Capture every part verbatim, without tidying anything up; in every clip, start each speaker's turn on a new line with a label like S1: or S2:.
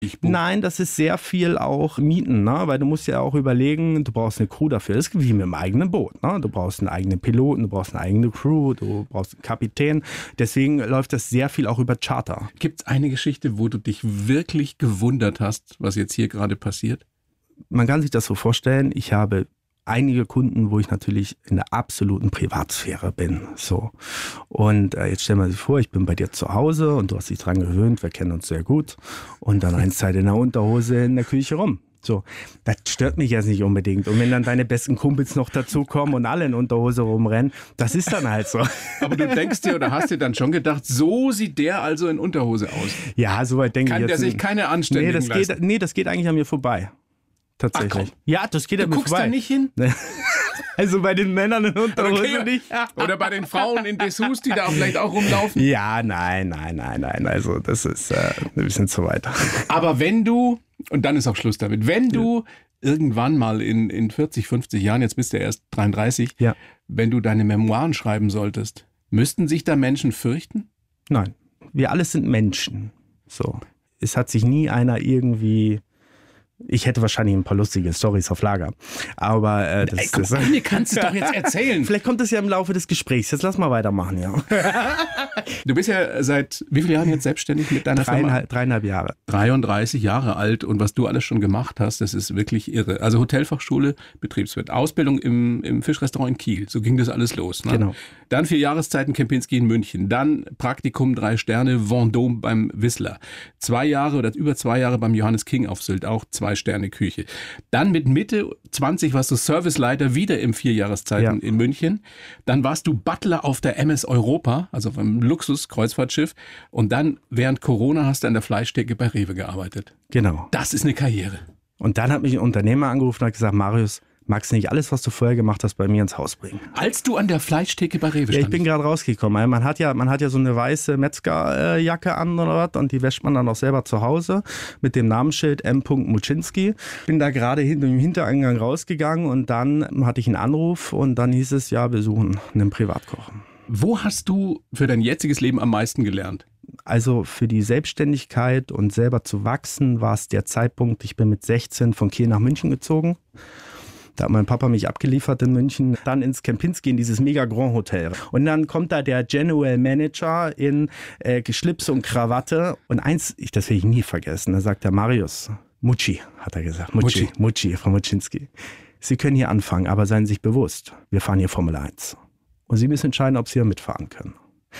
S1: Nein, das ist sehr viel auch Mieten, ne? Weil du musst ja auch überlegen, du brauchst eine Crew dafür. Das ist wie mit dem eigenen Boot. Ne? Du brauchst einen eigenen Piloten, du brauchst eine eigene Crew, du brauchst einen Kapitän. Deswegen läuft das sehr viel auch über Charter.
S2: Gibt es eine Geschichte, wo du dich wirklich gewundert hast, was jetzt hier gerade passiert?
S1: Man kann sich das so vorstellen, ich habe einige Kunden, wo ich natürlich in der absoluten Privatsphäre bin. So. Und äh, jetzt stell mal sich vor, ich bin bei dir zu Hause und du hast dich dran gewöhnt, wir kennen uns sehr gut. Und dann eine Zeit in der Unterhose in der Küche rum. So, das stört mich jetzt nicht unbedingt. Und wenn dann deine besten Kumpels noch dazukommen und alle in Unterhose rumrennen, das ist dann halt so.
S2: Aber du denkst dir oder hast dir dann schon gedacht, so sieht der also in Unterhose aus?
S1: Ja, soweit denke ich
S2: Kann
S1: jetzt.
S2: der sich keine anständigen
S1: nee, das
S2: leisten?
S1: geht, nee, das geht eigentlich an mir vorbei. Tatsächlich.
S2: Ach,
S1: ja, das geht
S2: du
S1: an mir
S2: guckst
S1: vorbei.
S2: da nicht hin?
S1: Also bei den Männern in Unterhose
S2: Okay.
S1: nicht.
S2: Oder bei den Frauen in Dessous, die da vielleicht auch rumlaufen?
S1: Ja, nein, nein, nein, nein. Also das ist äh, ein bisschen zu weit.
S2: Aber wenn du, und dann ist auch Schluss damit, wenn du irgendwann mal in, in vierzig, fünfzig Jahren, jetzt bist du erst dreiunddreißig,
S1: Ja.
S2: wenn du deine Memoiren schreiben solltest, müssten sich da Menschen fürchten?
S1: Nein, wir alle sind Menschen. So. Es hat sich nie einer irgendwie... Ich hätte wahrscheinlich ein paar lustige Storys auf Lager. Aber äh, das,
S2: Ey, guck,
S1: das
S2: eine kannst du doch jetzt erzählen.
S1: Vielleicht kommt es ja im Laufe des Gesprächs. Jetzt lass mal weitermachen, ja.
S2: Du bist ja seit wie vielen Jahren jetzt selbstständig mit deiner Firma?
S1: Dreieinhalb, dreieinhalb Jahre.
S2: dreiunddreißig Jahre alt und was du alles schon gemacht hast, das ist wirklich irre. Also Hotelfachschule, Betriebswirt, Ausbildung im, im Fischrestaurant in Kiel, so ging das alles los. Ne?
S1: Genau.
S2: Dann vier Jahreszeiten Kempinski in München, dann Praktikum drei Sterne Vendôme beim Whistler, zwei Jahre oder über zwei Jahre beim Johannes King auf Sylt, auch zwei Sterne Küche. Dann mit Mitte zwanzig warst du Serviceleiter wieder im vier Jahreszeiten
S1: Ja.
S2: in München. Dann warst du Butler auf der M S Europa, also auf einem Luxus-Kreuzfahrtschiff. Und dann während Corona hast du an der Fleischtheke bei Rewe gearbeitet.
S1: Genau.
S2: Das ist eine Karriere.
S1: Und dann hat mich ein Unternehmer angerufen und hat gesagt, Marius, magst du nicht alles, was du vorher gemacht hast, bei mir ins Haus bringen?
S2: Als du an der Fleischtheke bei Rewe
S1: Ja, ich
S2: standest.
S1: bin gerade rausgekommen. Man hat ja, man hat ja so eine weiße Metzgerjacke an oder was und die wäscht man dann auch selber zu Hause mit dem Namensschild M. Muczynski. Bin da gerade hinter dem Hintereingang rausgegangen und dann hatte ich einen Anruf und dann hieß es, ja, wir suchen einen Privatkoch.
S2: Wo hast du für dein jetziges Leben am meisten gelernt?
S1: Also für die Selbstständigkeit und selber zu wachsen war es der Zeitpunkt, ich bin mit sechzehn von Kiel nach München gezogen. Da hat mein Papa mich abgeliefert in München, dann ins Kempinski, in dieses Mega Grand Hotel. Und dann kommt da der General Manager in äh, Schlips und Krawatte. Und eins, ich, das will ich nie vergessen, da sagt der Marius, Mucci, hat er gesagt, Mucci,
S2: Mucci.
S1: Mucci, Frau Muczynski. Sie können hier anfangen, aber seien Sie sich bewusst, wir fahren hier Formel eins. Und Sie müssen entscheiden, ob Sie hier mitfahren können.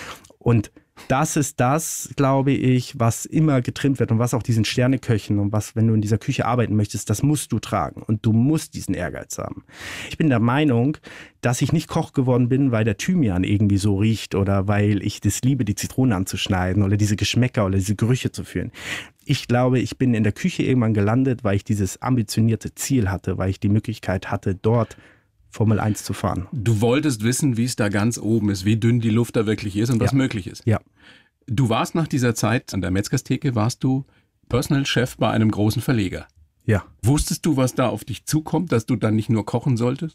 S1: Und das ist das, glaube ich, was immer getrimmt wird und was auch diesen Sterneköchen und was, wenn du in dieser Küche arbeiten möchtest, das musst du tragen und du musst diesen Ehrgeiz haben. Ich bin der Meinung, dass ich nicht Koch geworden bin, weil der Thymian irgendwie so riecht oder weil ich das liebe, die Zitrone anzuschneiden oder diese Geschmäcker oder diese Gerüche zu fühlen. Ich glaube, ich bin in der Küche irgendwann gelandet, weil ich dieses ambitionierte Ziel hatte, weil ich die Möglichkeit hatte, dort Formel eins zu fahren.
S2: Du wolltest wissen, wie es da ganz oben ist, wie dünn die Luft da wirklich ist und was
S1: Ja.
S2: möglich ist.
S1: Ja.
S2: Du warst nach dieser Zeit an der Metzgerstheke, warst du Personal Chef bei einem großen Verleger.
S1: Ja.
S2: Wusstest du, was da auf dich zukommt, dass du dann nicht nur kochen solltest?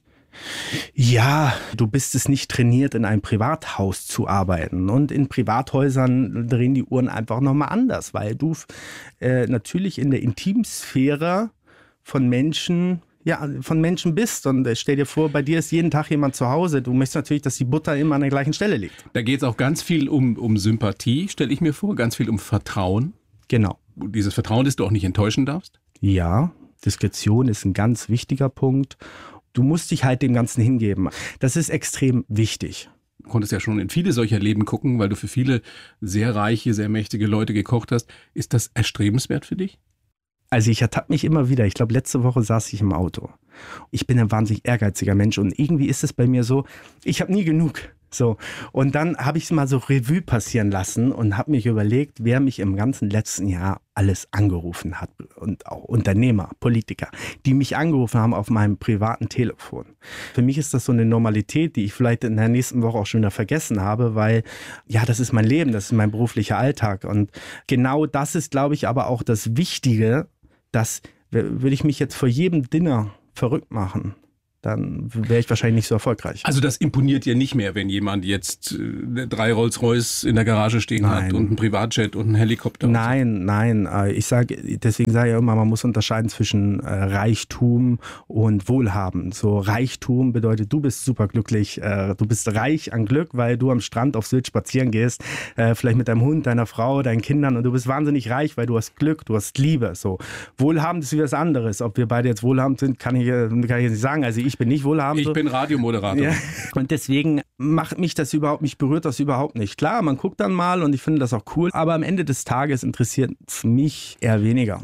S1: Ja, du bist es nicht trainiert, in einem Privathaus zu arbeiten. Und in Privathäusern drehen die Uhren einfach nochmal anders, weil du äh, natürlich in der Intimsphäre von Menschen, ja, von Menschen bist. Und äh, stell dir vor, bei dir ist jeden Tag jemand zu Hause. Du möchtest natürlich, dass die Butter immer an der gleichen Stelle liegt.
S2: Da geht es auch ganz viel um, um Sympathie, stelle ich mir vor, ganz viel um Vertrauen.
S1: Genau.
S2: Dieses Vertrauen, das du auch nicht enttäuschen darfst.
S1: Ja, Diskretion ist ein ganz wichtiger Punkt. Du musst dich halt dem Ganzen hingeben. Das ist extrem wichtig.
S2: Du konntest ja schon in viele solcher Leben gucken, weil du für viele sehr reiche, sehr mächtige Leute gekocht hast. Ist das erstrebenswert für dich?
S1: Also ich ertappe mich immer wieder. Ich glaube, letzte Woche saß ich im Auto. Ich bin ein wahnsinnig ehrgeiziger Mensch und irgendwie ist es bei mir so, ich habe nie genug. So. Und dann habe ich es mal so Revue passieren lassen und habe mich überlegt, wer mich im ganzen letzten Jahr alles angerufen hat. Und auch Unternehmer, Politiker, die mich angerufen haben auf meinem privaten Telefon. Für mich ist das so eine Normalität, die ich vielleicht in der nächsten Woche auch schon wieder vergessen habe, weil ja, das ist mein Leben, das ist mein beruflicher Alltag. Und genau das ist, glaube ich, aber auch das Wichtige, dass, würde ich mich jetzt vor jedem Dinner verrückt machen, dann wäre ich wahrscheinlich nicht so erfolgreich.
S2: Also das imponiert dir nicht mehr, wenn jemand jetzt äh, drei Rolls-Royce in der Garage stehen
S1: Nein.
S2: hat und einen Privatjet und einen Helikopter.
S1: Nein, nein. Ich sage, deswegen sage ich ja immer, man muss unterscheiden zwischen äh, Reichtum und Wohlhaben. So Reichtum bedeutet, du bist superglücklich, äh, du bist reich an Glück, weil du am Strand auf Sylt spazieren gehst, äh, vielleicht mit deinem Hund, deiner Frau, deinen Kindern und du bist wahnsinnig reich, weil du hast Glück, du hast Liebe. So Wohlhabend ist wieder was anderes. Ob wir beide jetzt wohlhabend sind, kann ich, kann ich jetzt nicht sagen. Also ich bin nicht wohlhabend.
S2: Ich bin Radiomoderator.
S1: Ja. Und deswegen macht mich das überhaupt, mich berührt das überhaupt nicht. Klar, man guckt dann mal und ich finde das auch cool, aber am Ende des Tages interessiert es mich eher weniger.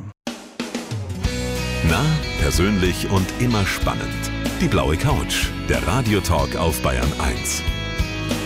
S3: Nah, persönlich und immer spannend. Die blaue Couch, der Radiotalk auf Bayern eins.